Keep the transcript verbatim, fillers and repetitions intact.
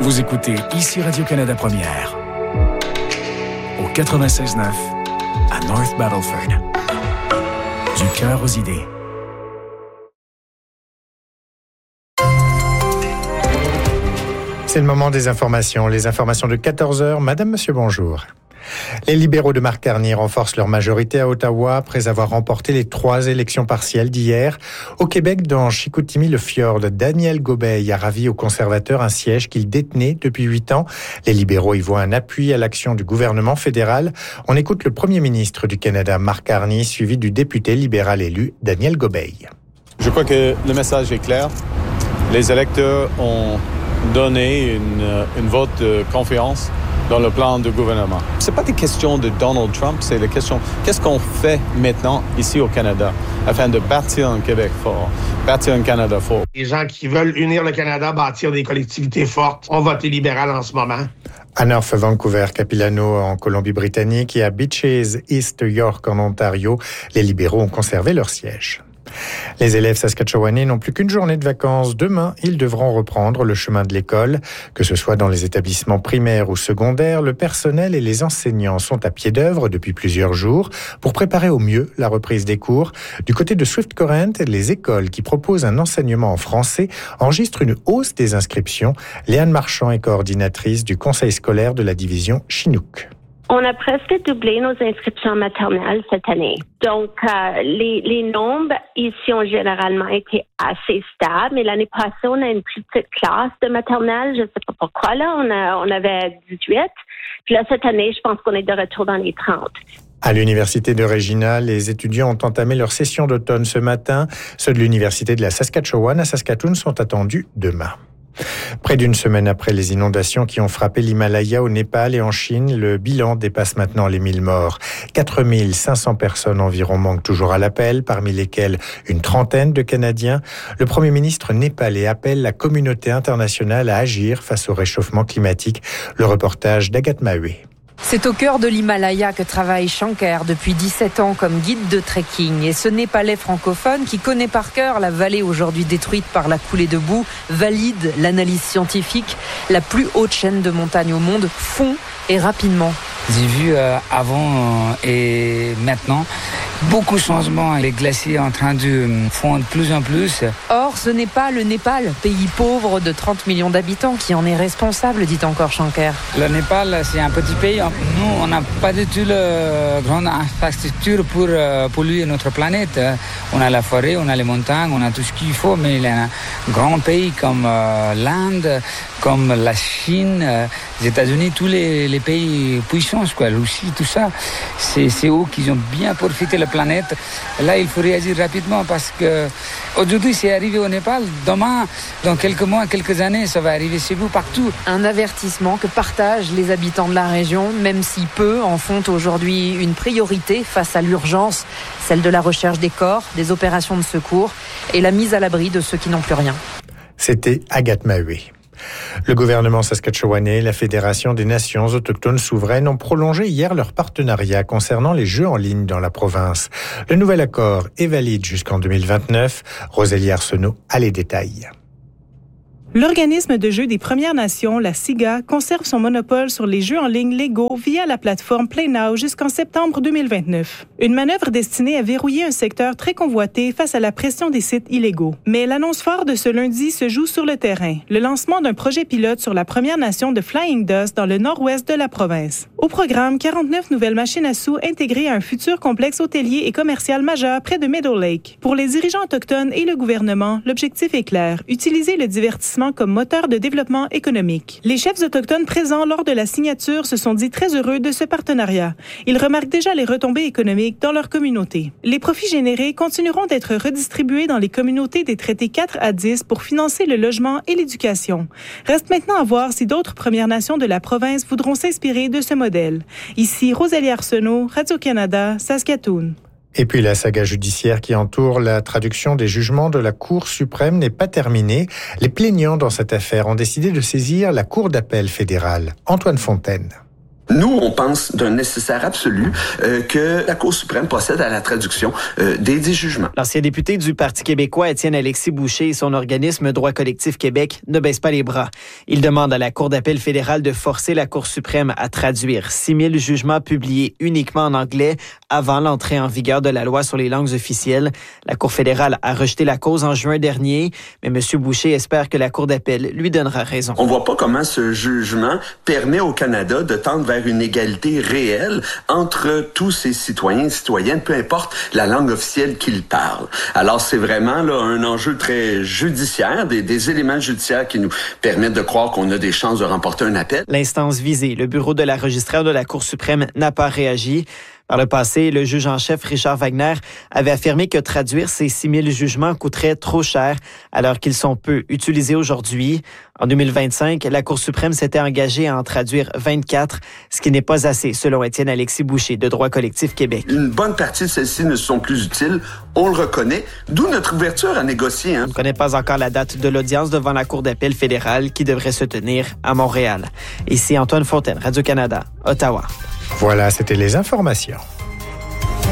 Vous écoutez ici Radio-Canada Première, au quatre-vingt-seize neuf à North Battleford. Du cœur aux idées. C'est le moment des informations. Les informations de quatorze heures. Madame, monsieur, bonjour. Les libéraux de Marc Carney renforcent leur majorité à Ottawa après avoir remporté les trois élections partielles d'hier. Au Québec, dans Chicoutimi-le-Fjord, Daniel Gobeil a ravi aux conservateurs un siège qu'il détenait depuis huit ans. Les libéraux y voient un appui à l'action du gouvernement fédéral. On écoute le premier ministre du Canada, Marc Carney, suivi du député libéral élu, Daniel Gobeil. Je crois que le message est clair. Les électeurs ont donné une, une vote de confiance dans le plan du gouvernement. Ce n'est pas des questions de Donald Trump, c'est la question qu'est-ce qu'on fait maintenant ici au Canada afin de bâtir un Québec fort, bâtir un Canada fort. Les gens qui veulent unir le Canada, bâtir des collectivités fortes, ont voté libéral en ce moment. À North Vancouver, Capilano en Colombie-Britannique et à Beaches, East York en Ontario, les libéraux ont conservé leur siège. Les élèves saskatchewanais n'ont plus qu'une journée de vacances. Demain, ils devront reprendre le chemin de l'école. Que ce soit dans les établissements primaires ou secondaires, le personnel et les enseignants sont à pied d'œuvre depuis plusieurs jours pour préparer au mieux la reprise des cours. Du côté de Swift Current, les écoles qui proposent un enseignement en français enregistrent une hausse des inscriptions. Léane Marchand est coordinatrice du conseil scolaire de la division Chinook. On a presque doublé nos inscriptions maternelles cette année. Donc, euh, les, les nombres ici ont généralement été assez stables. Mais l'année passée, on a une plus petite classe de maternelle. Je ne sais pas pourquoi, là. On, a, on avait dix-huit. Puis là, cette année, je pense qu'on est de retour dans les trente. À l'Université de Regina, les étudiants ont entamé leur session d'automne ce matin. Ceux de l'Université de la Saskatchewan à Saskatoon sont attendus demain. Près d'une semaine après les inondations qui ont frappé l'Himalaya au Népal et en Chine, le bilan dépasse maintenant les mille morts. quatre mille cinq cents personnes environ manquent toujours à l'appel, parmi lesquelles une trentaine de Canadiens. Le Premier ministre népalais appelle la communauté internationale à agir face au réchauffement climatique. Le reportage d'Agathe Maheué. C'est au cœur de l'Himalaya que travaille Shankar depuis dix-sept ans comme guide de trekking. Et ce Népalais francophone, qui connaît par cœur la vallée aujourd'hui détruite par la coulée de boue, valide l'analyse scientifique. La plus haute chaîne de montagnes au monde fond et rapidement. J'ai vu euh, avant et maintenant beaucoup de changements. Les glaciers en train de fondre de plus en plus. Or, ce n'est pas le Népal, pays pauvre de trente millions d'habitants, qui en est responsable, dit encore Shankar. Le Népal, c'est un petit pays. Nous, on n'a pas du tout la grande infrastructure pour euh, polluer notre planète. On a la forêt, on a les montagnes, on a tout ce qu'il faut, mais il y a un grand pays comme euh, l'Inde, comme la Chine, euh, les États-Unis, tous les, les pays puissants, quoi, Russie, tout ça, c'est, c'est eux qui ont bien profité de la planète. Là, il faut réagir rapidement parce que aujourd'hui, c'est arrivé au Népal. Demain, dans quelques mois, quelques années, ça va arriver chez vous partout. Un avertissement que partagent les habitants de la région, même si peu en font aujourd'hui une priorité face à l'urgence, celle de la recherche des corps, des opérations de secours et la mise à l'abri de ceux qui n'ont plus rien. C'était Agathe Maheué. Le gouvernement saskatchewanais et la Fédération des Nations autochtones souveraines ont prolongé hier leur partenariat concernant les jeux en ligne dans la province. Le nouvel accord est valide jusqu'en deux mille vingt-neuf. Rosélie Arsenault a les détails. L'organisme de jeux des Premières Nations, la S I G A, conserve son monopole sur les jeux en ligne légaux via la plateforme Play Now jusqu'en septembre deux mille vingt-neuf. Une manœuvre destinée à verrouiller un secteur très convoité face à la pression des sites illégaux. Mais l'annonce phare de ce lundi se joue sur le terrain, le lancement d'un projet pilote sur la Première Nation de Flying Dust dans le nord-ouest de la province. Au programme, quarante-neuf nouvelles machines à sous intégrées à un futur complexe hôtelier et commercial majeur près de Meadow Lake. Pour les dirigeants autochtones et le gouvernement, l'objectif est clair, utiliser le divertissement comme moteur de développement économique. Les chefs autochtones présents lors de la signature se sont dit très heureux de ce partenariat. Ils remarquent déjà les retombées économiques dans leur communauté. Les profits générés continueront d'être redistribués dans les communautés des traités quatre à dix pour financer le logement et l'éducation. Reste maintenant à voir si d'autres Premières Nations de la province voudront s'inspirer de ce modèle. Ici, Rosélie Arsenault, Radio-Canada, Saskatoon. Et puis la saga judiciaire qui entoure la traduction des jugements de la Cour suprême n'est pas terminée. Les plaignants dans cette affaire ont décidé de saisir la Cour d'appel fédérale. Antoine Fontaine. Nous, on pense d'un nécessaire absolu euh, que la Cour suprême procède à la traduction euh, des dix jugements. L'ancien député du Parti québécois, Étienne-Alexis Boucher, et son organisme Droit collectif Québec ne baissent pas les bras. Il demande à la Cour d'appel fédérale de forcer la Cour suprême à traduire six mille jugements publiés uniquement en anglais avant l'entrée en vigueur de la loi sur les langues officielles. La Cour fédérale a rejeté la cause en juin dernier, mais M. Boucher espère que la Cour d'appel lui donnera raison. On voit pas comment ce jugement permet au Canada de tendre vers une égalité réelle entre tous ses citoyens et citoyennes, peu importe la langue officielle qu'ils parlent. Alors, c'est vraiment là un enjeu très judiciaire, des, des éléments judiciaires qui nous permettent de croire qu'on a des chances de remporter un appel. L'instance visée, le bureau de la registraire de la Cour suprême, n'a pas réagi. Par le passé, le juge en chef Richard Wagner avait affirmé que traduire ces six mille jugements coûterait trop cher alors qu'ils sont peu utilisés aujourd'hui. En deux mille vingt-cinq, la Cour suprême s'était engagée à en traduire vingt-quatre, ce qui n'est pas assez, selon Étienne-Alexis Boucher de Droit collectif Québec. Une bonne partie de celles-ci ne sont plus utiles, on le reconnaît, d'où notre ouverture à négocier. Hein. On ne connaît pas encore la date de l'audience devant la Cour d'appel fédérale qui devrait se tenir à Montréal. Ici Antoine Fontaine, Radio-Canada, Ottawa. Voilà, c'était les informations.